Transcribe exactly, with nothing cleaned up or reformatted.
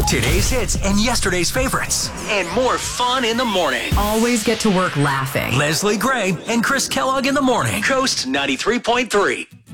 Today's hits and yesterday's favorites. And more fun in the morning. Always get to work laughing. Leslie Gray and Chris Kellogg in the morning. Coast ninety-three point three.